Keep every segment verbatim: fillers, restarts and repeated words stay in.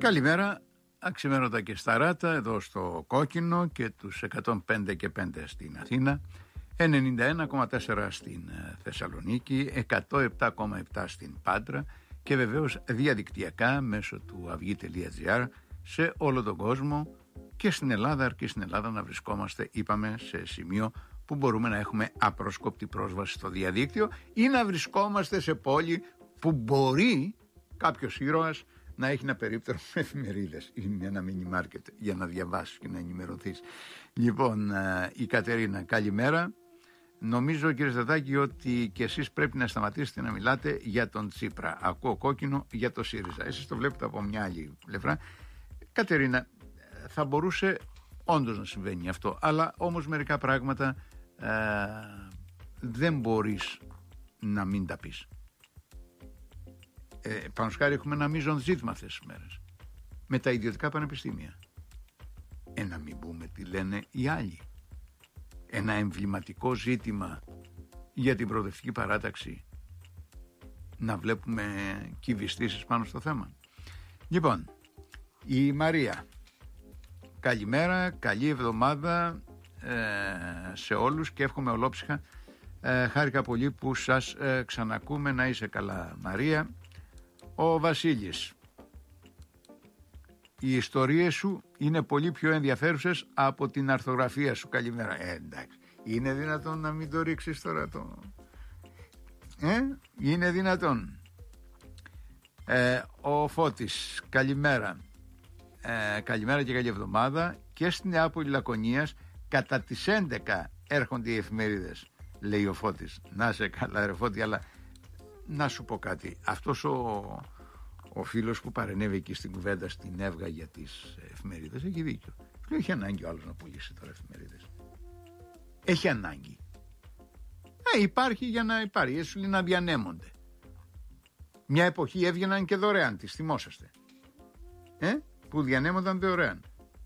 Καλημέρα, αξιμέρωτα και σταράτα εδώ στο Κόκκινο και τους εκατόν πέντε και πέντε στην Αθήνα, ενενήντα ένα κόμμα τέσσερα στην Θεσσαλονίκη, εκατόν επτά κόμμα επτά στην Πάτρα και βεβαίως διαδικτυακά μέσω του αυγή τελεία τζι άρ σε όλο τον κόσμο και στην Ελλάδα, αρκεί στην Ελλάδα να βρισκόμαστε, είπαμε, σε σημείο που μπορούμε να έχουμε απρόσκοπτη πρόσβαση στο διαδίκτυο ή να βρισκόμαστε σε πόλη που μπορεί κάποιος ήρωας να έχει ένα περίπτερο με εφημερίδες ή με ένα mini market για να διαβάσεις και να ενημερωθείς. Λοιπόν, η Κατερίνα, καλημέρα. Νομίζω, κύριε Στατάκη, ότι και εσείς πρέπει να σταματήσετε να μιλάτε για τον Τσίπρα. Ακούω Κόκκινο για το ΣΥΡΙΖΑ. Εσείς το βλέπετε από μια άλλη πλευρά. Κατερίνα, θα μπορούσε όντως να συμβαίνει αυτό, αλλά όμως μερικά πράγματα ε, δεν μπορείς να μην τα πεις. Ε, πάνω σκάρι έχουμε ένα μείζον ζήτημα αυτές τις μέρες με τα ιδιωτικά πανεπιστήμια. Ε, να μην πούμε τι λένε οι άλλοι. Ένα εμβληματικό ζήτημα για την προοδευτική παράταξη, να βλέπουμε κυβιστήσεις πάνω στο θέμα. Λοιπόν, η Μαρία, καλημέρα, καλή εβδομάδα ε, σε όλους και εύχομαι ολόψυχα. ε, χάρηκα πολύ που σας ε, ξανακούμε, να είσαι καλά, Μαρία. Ο Βασίλης, οι ιστορίες σου είναι πολύ πιο ενδιαφέρουσες από την αρθογραφία σου. Καλημέρα. Ε, εντάξει, είναι δυνατόν να μην το ρίξεις τώρα το... Ε, είναι δυνατόν. Ε, ο Φώτης, καλημέρα. Ε, καλημέρα και καλή εβδομάδα. Και στην Νεάπολη Λακωνίας κατά τις έντεκα έρχονται οι εφημερίδες, λέει ο Φώτης. Να σε καλά ρε Φώτη, αλλά να σου πω κάτι. Αυτός ο, ο φίλος που παρενέβη εκεί στην κουβέντα στην Εύγα για τις εφημερίδες έχει δίκιο. Δεν έχει ανάγκη ο άλλος να πουλήσει τώρα εφημερίδες. Έχει ανάγκη. Ε, υπάρχει για να υπάρχει. Έτσι λέει να διανέμονται. Μια εποχή έβγαιναν και δωρεάν. Τις θυμόσαστε. Ε, που διανέμονταν δωρεάν.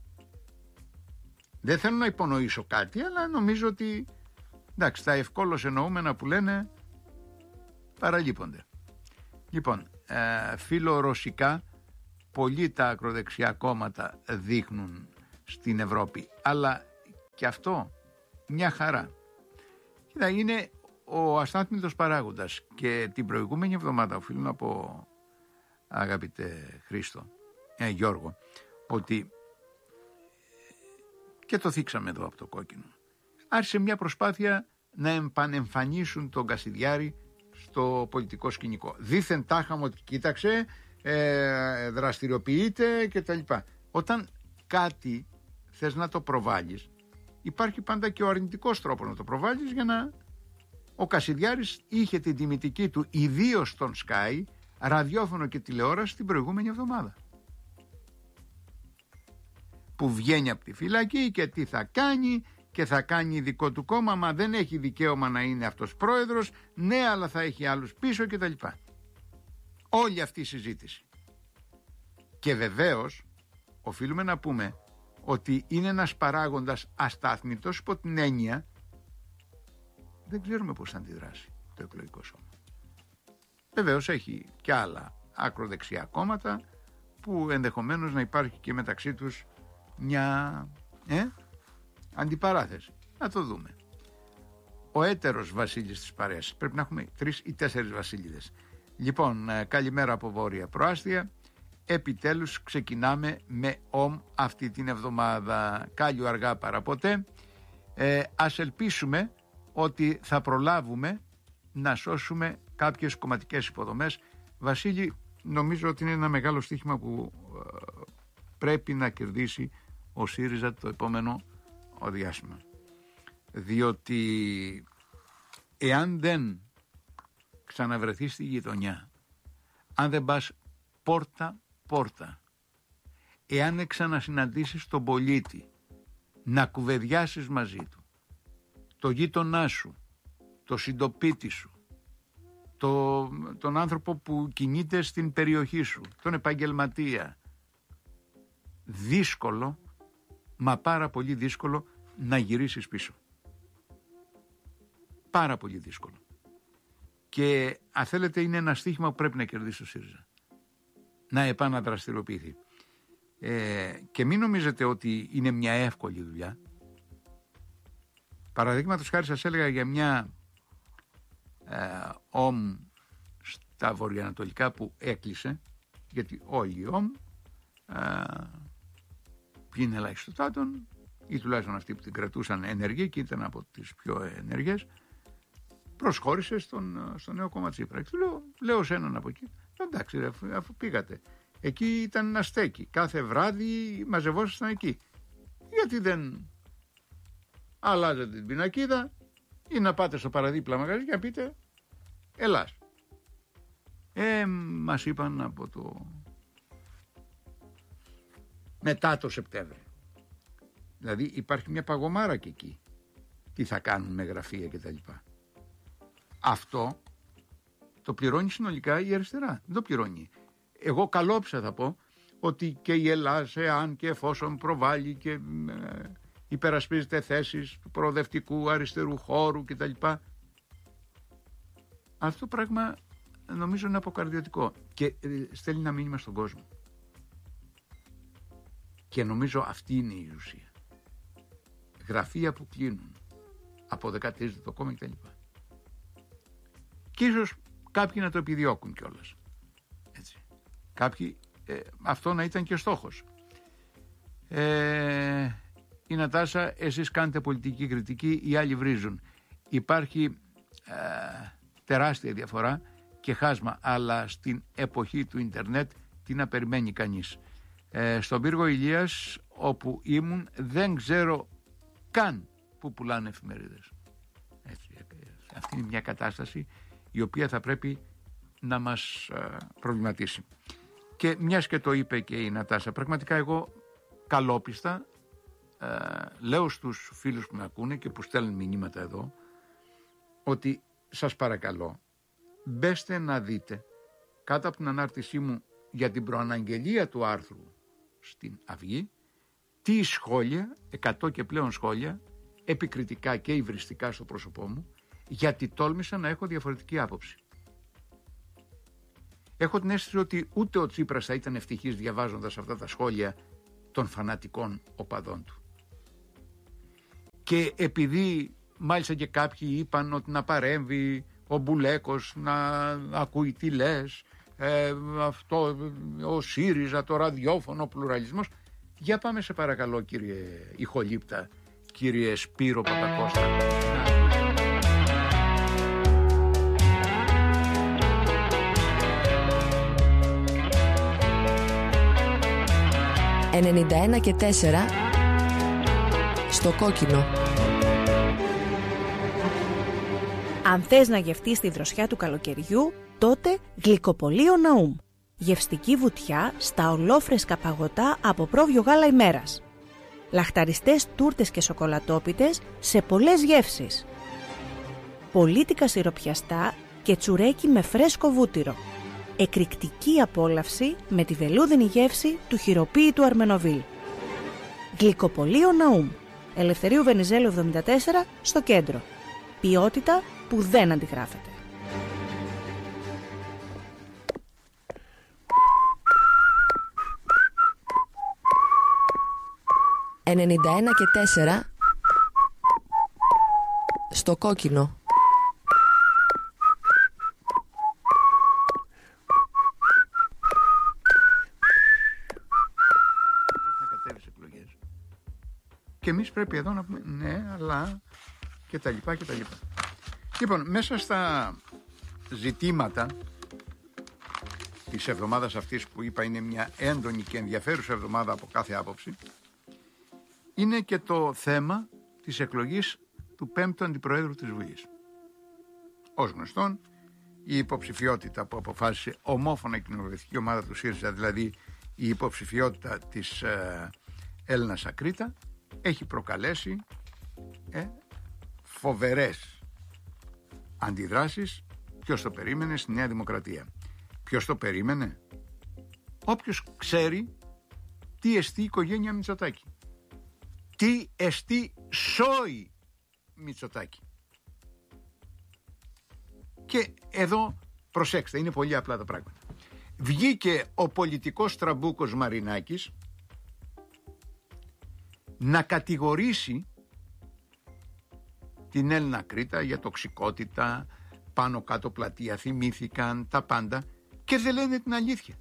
Δεν θέλω να υπονοήσω κάτι, αλλά νομίζω ότι εντάξει, τα ευκόλως εννοούμενα που λένε παραλείπονται. Λοιπόν, ε, φιλορωσικά πολλοί τα ακροδεξιά κόμματα δείχνουν στην Ευρώπη, αλλά και αυτό μια χαρά. Κοίτα, είναι ο αστάθμητος παράγοντας και την προηγούμενη εβδομάδα οφείλω να πω, αγαπητέ Χρήστο, ε, Γιώργο, ότι και το θίξαμε εδώ από το Κόκκινο, άρχισε μια προσπάθεια να επανεμφανίσουν τον Κασιδιάρη στο πολιτικό σκηνικό. Δήθεν τάχαμε ότι κοίταξε, ε, δραστηριοποιείται και τα λοιπά. Όταν κάτι θες να το προβάλλεις, υπάρχει πάντα και ο αρνητικός τρόπος να το προβάλλεις, για να... Ο Κασιδιάρης είχε την τιμητική του, ιδίως στον Sky, ραδιόφωνο και τηλεόραση την προηγούμενη εβδομάδα. Που βγαίνει από τη φυλακή και τι θα κάνει και θα κάνει δικό του κόμμα, μα δεν έχει δικαίωμα να είναι αυτός πρόεδρος, ναι αλλά θα έχει άλλους πίσω και τα λοιπά. Όλη αυτή η συζήτηση. Και βεβαίως οφείλουμε να πούμε ότι είναι ένας παράγοντας αστάθμητος υπό την έννοια δεν ξέρουμε πώς θα αντιδράσει το εκλογικό σώμα. Βεβαίως έχει και άλλα ακροδεξιά κόμματα που ενδεχομένως να υπάρχει και μεταξύ τους μια ε, αντιπαράθεση. Να το δούμε. Ο έτερος Βασίλης της παρέας. Πρέπει να έχουμε τρεις ή τέσσερις Βασίλειδες. Λοιπόν, καλημέρα από Βόρεια Προάστια. Επιτέλους ξεκινάμε με ομ αυτή την εβδομάδα. Κάλιο αργά παρά ποτέ. Ε, ας ελπίσουμε ότι θα προλάβουμε να σώσουμε κάποιες κομματικές υποδομές. Βασίλη, νομίζω ότι είναι ένα μεγάλο στοίχημα που ε, πρέπει να κερδίσει ο ΣΥΡΙΖΑ το επόμενο ο διάστημα. Διότι εάν δεν ξαναβρεθεί στη γειτονιά, αν δεν πας πόρτα πόρτα, εάν δεν ξανασυναντήσεις τον πολίτη, να κουβεντιάσεις μαζί του, το γείτονά σου, το συντοπίτη σου, το, τον άνθρωπο που κινείται στην περιοχή σου, τον επαγγελματία, δύσκολο, μα πάρα πολύ δύσκολο να γυρίσεις πίσω. Πάρα πολύ δύσκολο. Και αν θέλετε είναι ένα στοίχημα που πρέπει να κερδίσει ο ΣΥΡΙΖΑ. Να επαναδραστηριοποιηθεί. Ε, και μην νομίζετε ότι είναι μια εύκολη δουλειά. Παραδείγματος χάρη σας έλεγα για μια ε, ΟΜ στα βορειοανατολικά που έκλεισε, γιατί όλοι οι ΟΜ ε, είναι ελαχιστοτάτων ή τουλάχιστον αυτοί που την κρατούσαν ενεργή και ήταν από τις πιο ενεργές, προσχώρησε στον, στο νέο κόμμα Τσίπρα. Και του λέω, λέω σε έναν από εκεί, εντάξει ρε, αφού, αφού πήγατε, εκεί ήταν ένα στέκι, κάθε βράδυ μαζευόσασταν εκεί, γιατί δεν αλλάζετε την πινακίδα ή να πάτε στο παραδίπλα μαγαζί και να πείτε Ελλάς. Ε, μας είπαν από το μετά το Σεπτέμβριο. Δηλαδή υπάρχει μια παγωμάρα και εκεί. Τι θα κάνουν με γραφεία και τα λοιπά. Αυτό το πληρώνει συνολικά η αριστερά. Δεν το πληρώνει. Εγώ καλόψα θα πω ότι και η Ελλάς, εάν και εφόσον προβάλλει και ε, υπερασπίζεται θέσεις του προοδευτικού αριστερού χώρου και τα λοιπά, αυτό το πράγμα νομίζω είναι αποκαρδιωτικό και ε, στέλνει ένα μήνυμα στον κόσμο. Και νομίζω αυτή είναι η ουσία. Γραφεία που κλείνουν, αποδεκατίζεται το κόμμα κτλ. Και ίσως κάποιοι να το επιδιώκουν κιόλας. Έτσι. Κάποιοι, ε, αυτό να ήταν και στόχος. Ε, η Νατάσα, εσείς κάνετε πολιτική κριτική, οι άλλοι βρίζουν. Υπάρχει ε, τεράστια διαφορά και χάσμα, αλλά στην εποχή του ίντερνετ τι να περιμένει κανείς. Ε, στον πύργο Ηλίας όπου ήμουν δεν ξέρω καν που πουλάνε εφημερίδες. Έτσι, αυτή είναι μια κατάσταση η οποία θα πρέπει να μας ε, προβληματίσει. Και μιας και το είπε και η Νατάσα, πραγματικά εγώ καλόπιστα ε, λέω στους φίλους που με ακούνε και που στέλνουν μηνύματα εδώ, ότι σας παρακαλώ μπέστε να δείτε κάτω από την ανάρτησή μου για την προαναγγελία του άρθρου στην Αυγή τι σχόλια, εκατό και πλέον σχόλια επικριτικά και υβριστικά στο πρόσωπό μου, γιατί τόλμησα να έχω διαφορετική άποψη. Έχω την αίσθηση ότι ούτε ο Τσίπρας θα ήταν ευτυχής διαβάζοντας αυτά τα σχόλια των φανατικών οπαδών του. Και επειδή μάλιστα και κάποιοι είπαν ότι να παρέμβει ο Μπουλέκος, να ακούει τι λες, ε, αυτό, ο ΣΥΡΙΖΑ, το ραδιόφωνο, ο πλουραλισμός, για πάμε σε παρακαλώ κύριε Ηχολήπτα, κύριε Σπύρο Παπακώστα. ενενήντα ένα και τέσσερα στο κόκκινο. Αν θες να γευτείς τη δροσιά του καλοκαιριού, τότε γλυκοπωλείο Ναούμ. Γευστική βουτιά στα ολόφρεσκα παγωτά από πρόβιο γάλα ημέρας. Λαχταριστές τούρτες και σοκολατόπιτες σε πολλές γεύσεις. Πολίτικα σιροπιαστά και τσουρέκι με φρέσκο βούτυρο. Εκρηκτική απόλαυση με τη βελούδινη γεύση του χειροποίητου Αρμενοβίλ. Γλυκοπωλείο Ναούμ. Ελευθερίου Βενιζέλου εβδομήντα τέσσερα στο κέντρο. Ποιότητα που δεν αντιγράφεται. ενενήντα ένα και τέσσερα στο κόκκινο. Θα κατέβεις εκλογές. Και εμείς πρέπει εδώ να πούμε ναι, αλλά και τα λοιπά και τα λοιπά. Λοιπόν, μέσα στα ζητήματα της εβδομάδας αυτής που είπα είναι μια έντονη και ενδιαφέρουσα εβδομάδα από κάθε άποψη, είναι και το θέμα της εκλογής του πέμπτου Αντιπροέδρου της Βουλής. Ως γνωστόν, η υποψηφιότητα που αποφάσισε ομόφωνα η κοινοβουλευτική ομάδα του ΣΥΡΙΖΑ, δηλαδή η υποψηφιότητα της ε, Έλληνας Ακρίτα, έχει προκαλέσει ε, φοβερές αντιδράσεις. Ποιος το περίμενε στη Νέα Δημοκρατία? Ποιος το περίμενε? Όποιος ξέρει τι εστί η οικογένεια Μητσοτάκη, τι εστί σόι Μητσοτάκη. Και εδώ προσέξτε, είναι πολύ απλά τα πράγματα. Βγήκε ο πολιτικός τραμπούκος Μαρινάκης να κατηγορήσει την Έλληνα Κρήτα για τοξικότητα, πάνω κάτω πλατεία, θυμήθηκαν τα πάντα και δεν λένε την αλήθεια.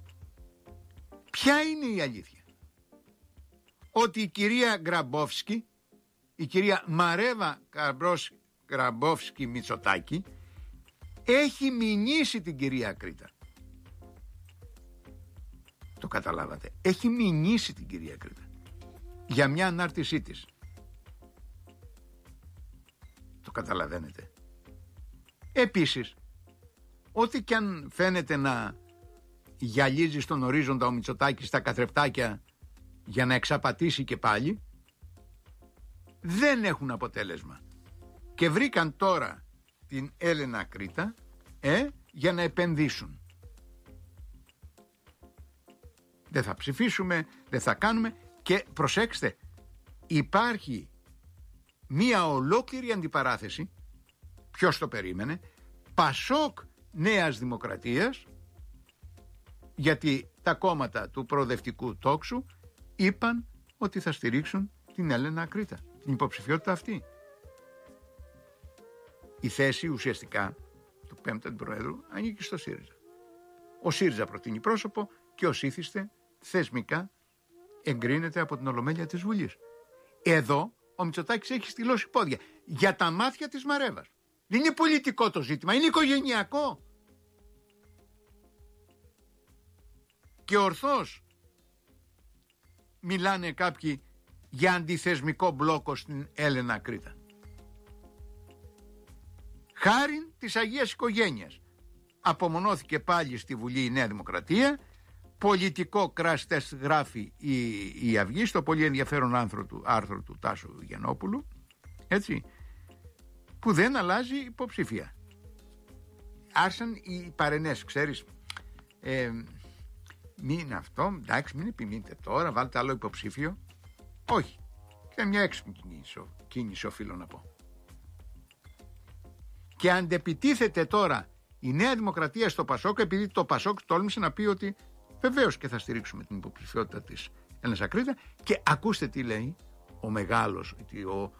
Ποια είναι η αλήθεια? Ότι η κυρία Γκραμπόφσκι, η κυρία Μαρέβα Γκραμπόφσκι Μητσοτάκη, έχει μηνύσει την κυρία Κρήτα. Το καταλάβατε? Έχει μηνύσει την κυρία Κρήτα για μια ανάρτησή της. Το καταλαβαίνετε? Επίσης, ό,τι κι αν φαίνεται να γυαλίζει στον ορίζοντα ο Μητσοτάκης στα καθρεφτάκια για να εξαπατήσει και πάλι, δεν έχουν αποτέλεσμα. Και βρήκαν τώρα την Έλενα Κρήτα ε, για να επενδύσουν. Δεν θα ψηφίσουμε, δεν θα κάνουμε. Και προσέξτε, υπάρχει μία ολόκληρη αντιπαράθεση, ποιος το περίμενε, Πασόκ Νέας Δημοκρατίας, γιατί τα κόμματα του προοδευτικού τόξου είπαν ότι θα στηρίξουν την Έλενα Κρήτα, την υποψηφιότητα αυτή. Η θέση ουσιαστικά του πέμπτου αντιπροέδρου ανήκει στο ΣΥΡΙΖΑ. Ο ΣΥΡΙΖΑ προτείνει πρόσωπο και ως ήθιστε θεσμικά εγκρίνεται από την Ολομέλεια της Βουλής. Εδώ ο Μητσοτάκης έχει στυλώσει πόδια για τα μάτια της Μαρέβας. Δεν είναι πολιτικό το ζήτημα, είναι οικογενειακό. Και ορθώς μιλάνε κάποιοι για αντιθεσμικό μπλόκο στην Έλενα Κρήτα. Χάριν της Αγίας Οικογένειας απομονώθηκε πάλι στη Βουλή η Νέα Δημοκρατία. Πολιτικό crash test γράφει η, η Αυγή στο πολύ ενδιαφέρον άρθρο του, άρθρο του Τάσου Γιαννόπουλου, έτσι, που δεν αλλάζει υποψηφία. Άρχισαν οι παρενές, ξέρεις, ε, μην αυτό, εντάξει, μην επιμείνετε τώρα, βάλτε άλλο υποψήφιο. Όχι. Και μια έξυπνη κίνηση, κίνηση οφείλω να πω. Και αντεπιτίθεται τώρα η Νέα Δημοκρατία στο Πασόκ, επειδή το Πασόκ τόλμησε να πει ότι βεβαίως και θα στηρίξουμε την υποψηφιότητα της Έλενας Κρήτα. Και ακούστε τι λέει ο μεγάλος, ο